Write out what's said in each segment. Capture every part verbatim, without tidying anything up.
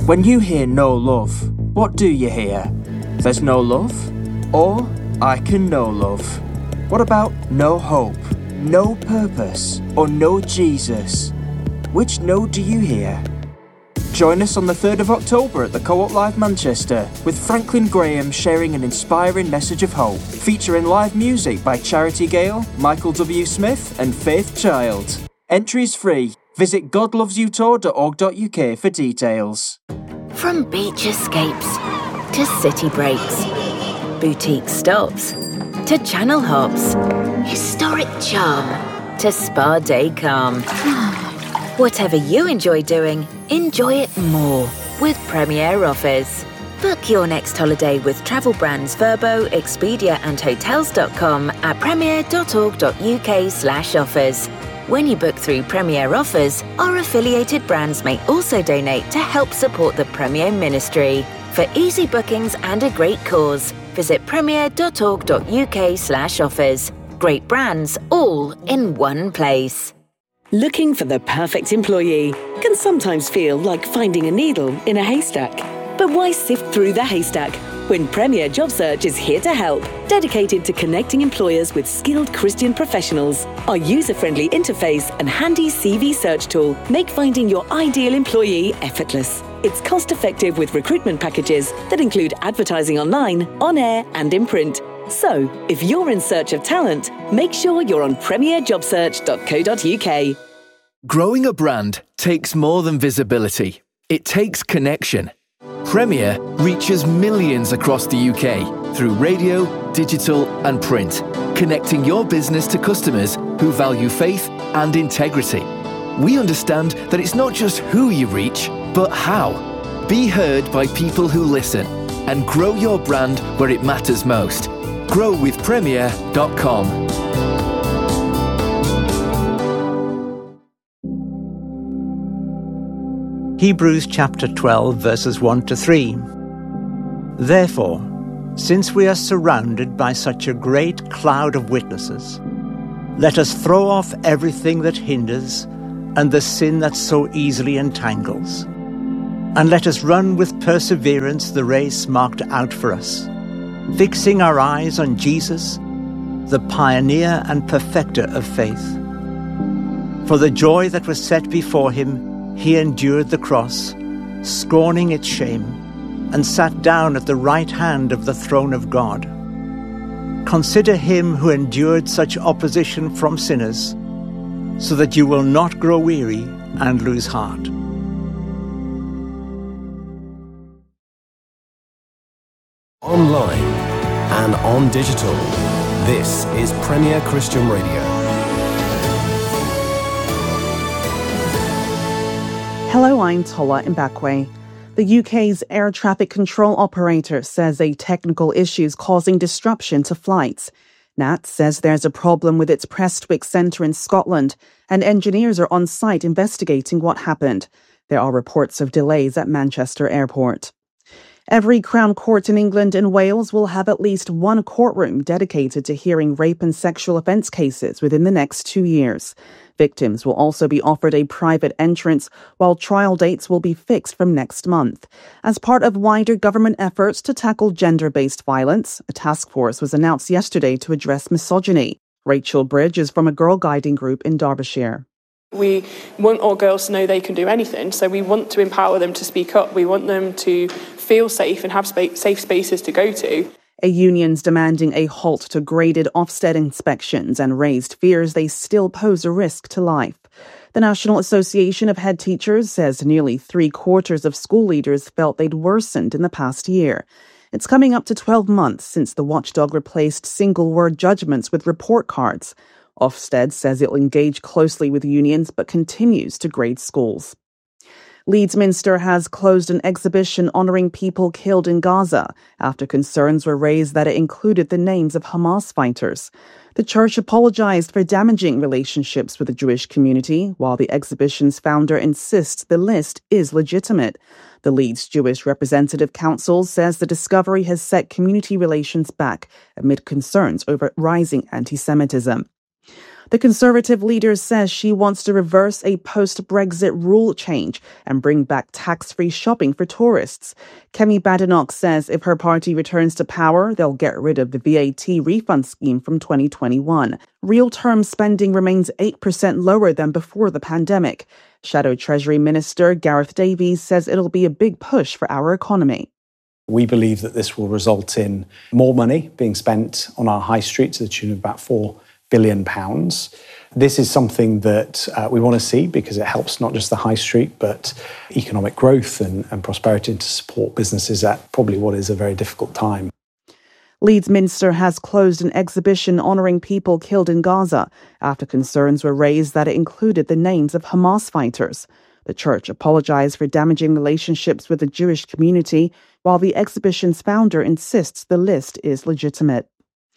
When you hear no love, what do you hear? There's no love? Or I can know love? What about no hope, no purpose, or no Jesus? Which no do you hear? Join us on the third of October at the Co-op Live Manchester with Franklin Graham sharing an inspiring message of hope, featuring live music by Charity Gale, Michael W. Smith and Faith Child. Entries free. Visit god loves you tour dot org dot u k for details. From beach escapes to city breaks, boutique stops to channel hops, historic charm to spa day calm. Whatever you enjoy doing, enjoy it more with Premier Offers. Book your next holiday with travel brands Vrbo, Expedia and Hotels dot com at premier dot org dot u k slash offers. When you book through Premier Offers, our affiliated brands may also donate to help support the Premier Ministry. For easy bookings and a great cause, visit premier dot org dot u k slash offers. Great brands all in one place. Looking for the perfect employee can sometimes feel like finding a needle in a haystack. But why sift through the haystack when Premier Job Search is here to help, dedicated to connecting employers with skilled Christian professionals? Our user-friendly interface and handy C V search tool make finding your ideal employee effortless. It's cost-effective with recruitment packages that include advertising online, on air, and in print. So, if you're in search of talent, make sure you're on premier job search dot co dot u k. Growing a brand takes more than visibility. It takes connection. Premier reaches millions across the U K through radio, digital and print, connecting your business to customers who value faith and integrity. We understand that it's not just who you reach, but how. Be heard by people who listen and grow your brand where it matters most. grow with premier dot com. Hebrews chapter twelve, verses one to three. Therefore, since we are surrounded by such a great cloud of witnesses, let us throw off everything that hinders and the sin that so easily entangles, and let us run with perseverance the race marked out for us, fixing our eyes on Jesus, the pioneer and perfecter of faith. For the joy that was set before him, he endured the cross, scorning its shame, and sat down at the right hand of the throne of God. Consider him who endured such opposition from sinners, so that you will not grow weary and lose heart. Online and on digital, this is Premier Christian Radio. Hello, I'm Tola Mbakwe. The U K's air traffic control operator says a technical issue is causing disruption to flights. N A T says there's a problem with its Prestwick centre in Scotland, and engineers are on site investigating what happened. There are reports of delays at Manchester Airport. Every Crown Court in England and Wales will have at least one courtroom dedicated to hearing rape and sexual offence cases within the next two years. Victims will also be offered a private entrance, while trial dates will be fixed from next month. As part of wider government efforts to tackle gender-based violence, a task force was announced yesterday to address misogyny. Rachel Bridge is from a girl guiding group in Derbyshire. We want all girls to know they can do anything, so we want to empower them to speak up. We want them to feel safe and have spa- safe spaces to go to. A union's demanding a halt to graded Ofsted inspections and raised fears they still pose a risk to life. The National Association of Head Teachers says nearly three quarters of school leaders felt they'd worsened in the past year. It's coming up to twelve months since the watchdog replaced single-word judgments with report cards. Ofsted says it'll engage closely with unions but continues to grade schools. Leeds Minster has closed an exhibition honouring people killed in Gaza after concerns were raised that it included the names of Hamas fighters. The church apologised for damaging relationships with the Jewish community, while the exhibition's founder insists the list is legitimate. The Leeds Jewish Representative Council says the discovery has set community relations back amid concerns over rising anti-Semitism. The Conservative leader says she wants to reverse a post-Brexit rule change and bring back tax-free shopping for tourists. Kemi Badenoch says if her party returns to power, they'll get rid of the V A T refund scheme from twenty twenty-one. Real-term spending remains eight percent lower than before the pandemic. Shadow Treasury Minister Gareth Davies says it'll be a big push for our economy. We believe that this will result in more money being spent on our high street to the tune of about four billion pounds. This is something that uh, we want to see because it helps not just the high street, but economic growth and, and prosperity, and to support businesses at probably what is a very difficult time. Leeds Minster has closed an exhibition honouring people killed in Gaza after concerns were raised that it included the names of Hamas fighters. The church apologised for damaging relationships with the Jewish community, while the exhibition's founder insists the list is legitimate.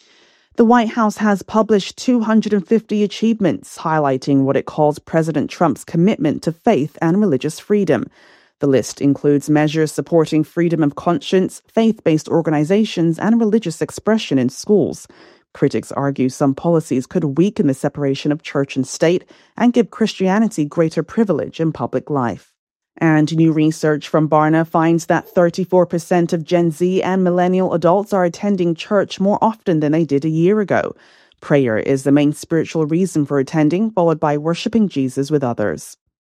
The White House has published two hundred fifty achievements, highlighting what it calls President Trump's commitment to faith and religious freedom. The list includes measures supporting freedom of conscience, faith-based organizations, and religious expression in schools. Critics argue some policies could weaken the separation of church and state and give Christianity greater privilege in public life. And new research from Barna finds that thirty-four percent of Gen Z and millennial adults are attending church more often than they did a year ago. Prayer is the main spiritual reason for attending, followed by worshipping Jesus with others.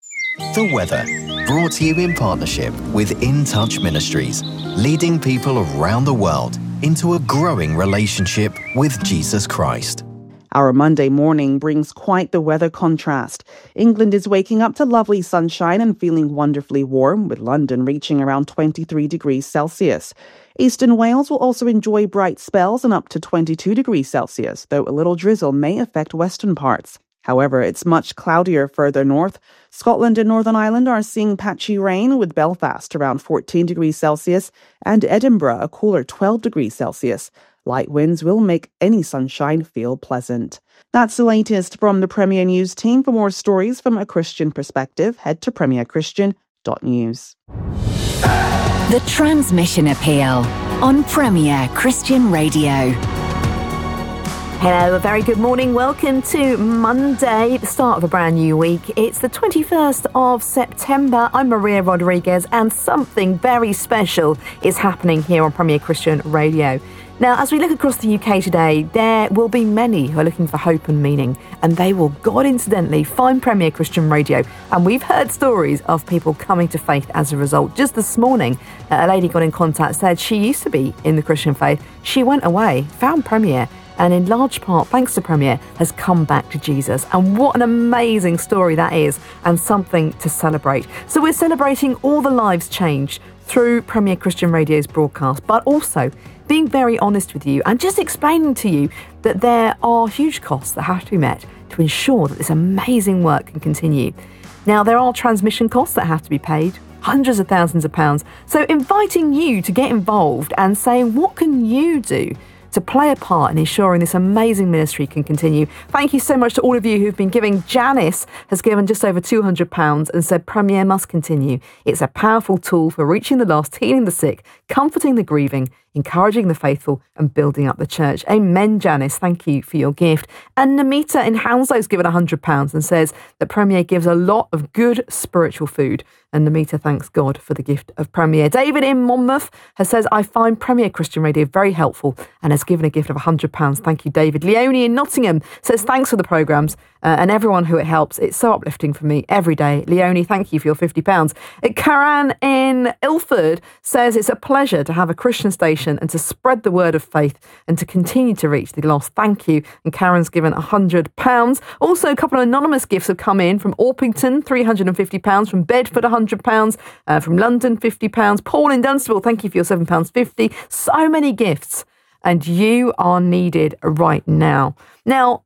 The weather, brought to you in partnership with In Touch Ministries, leading people around the world into a growing relationship with Jesus Christ. Our Monday morning brings quite the weather contrast. England is waking up to lovely sunshine and feeling wonderfully warm, with London reaching around twenty-three degrees Celsius. Eastern Wales will also enjoy bright spells and up to twenty-two degrees Celsius, though a little drizzle may affect western parts. However, it's much cloudier further north. Scotland and Northern Ireland are seeing patchy rain, with Belfast around fourteen degrees Celsius and Edinburgh a cooler twelve degrees Celsius. Light winds will make any sunshine feel pleasant. That's the latest from the Premier News team. For more stories from a Christian perspective, head to premier christian dot news. The Transmission Appeal on Premier Christian Radio. Hello, a very good morning. Welcome to Monday, the start of a brand new week. It's the twenty-first of September. I'm Maria Rodriguez, and something very special is happening here on Premier Christian Radio. Now, as we look across the U K today, there will be many who are looking for hope and meaning, and they will, God incidentally, find Premier Christian Radio. And we've heard stories of people coming to faith as a result. Just this morning, a lady got in contact, said she used to be in the Christian faith. She went away, found Premier, and in large part, thanks to Premier, has come back to Jesus. And what an amazing story that is, and something to celebrate. So we're celebrating all the lives changed through Premier Christian Radio's broadcast, but also being very honest with you and just explaining to you that there are huge costs that have to be met to ensure that this amazing work can continue. Now, there are transmission costs that have to be paid, hundreds of thousands of pounds. So inviting you to get involved and saying, what can you do to play a part in ensuring this amazing ministry can continue? Thank you so much to all of you who've been giving. Janice has given just over two hundred pounds and said Premier must continue. It's a powerful tool for reaching the lost, healing the sick, comforting the grieving, encouraging the faithful and building up the church. Amen, Janice. Thank you for your gift. And Namita in Hounslow has given one hundred pounds and says that Premier gives a lot of good spiritual food. And Namita thanks God for the gift of Premier. David in Monmouth has says, I find Premier Christian Radio very helpful and has given a gift of one hundred pounds. Thank you, David. Leonie in Nottingham says, thanks for the programmes uh, and everyone who it helps. It's so uplifting for me every day. Leonie, thank you for your fifty pounds. Uh, Karan in Ilford says, it's a pleasure to have a Christian station and to spread the word of faith and to continue to reach the lost. Thank you. And Karen's given one hundred pounds. Also, a couple of anonymous gifts have come in from Orpington, three hundred fifty pounds, from Bedford, one hundred pounds, uh, from London, fifty pounds. Paul in Dunstable, thank you for your seven pounds fifty. So many gifts, and you are needed right now. Now,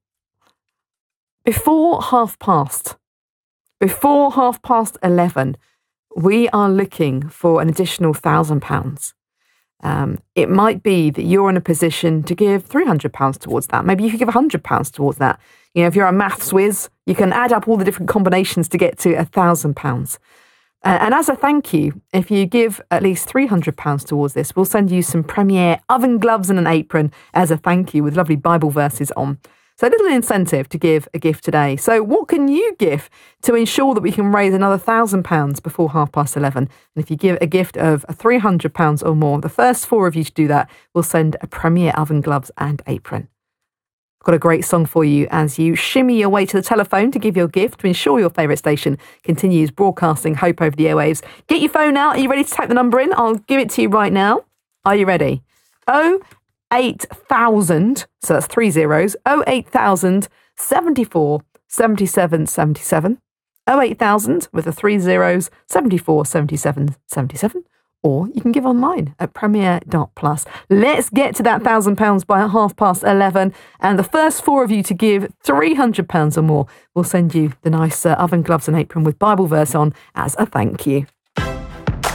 before half past, before half past eleven, we are looking for an additional one thousand pounds. Um, it might be that you're in a position to give three hundred pounds towards that. Maybe you could give one hundred pounds towards that. You know, if you're a maths whiz, you can add up all the different combinations to get to one thousand pounds. Uh, and as a thank you, if you give at least three hundred pounds towards this, we'll send you some Premier oven gloves and an apron as a thank you with lovely Bible verses on. So a little incentive to give a gift today. So what can you give to ensure that we can raise another one thousand pounds before half past eleven? And if you give a gift of three hundred pounds or more, the first four of you to do that will send a Premier oven gloves and apron. I've got a great song for you as you shimmy your way to the telephone to give your gift to ensure your favourite station continues broadcasting hope over the airwaves. Get your phone out. Are you ready to type the number in? I'll give it to you right now. Are you ready? Oh eight thousand, so that's three zeros, oh eight thousand, seventy-four, seventy-seven, seventy-seven, oh eight thousand with the three zeros, seventy-four, seventy-seven, seventy-seven, or you can give online at premier dot plus. Let's get to that one thousand pounds by half past eleven, and the first four of you to give three hundred pounds or more will send you the nice uh, oven gloves and apron with Bible verse on as a thank you.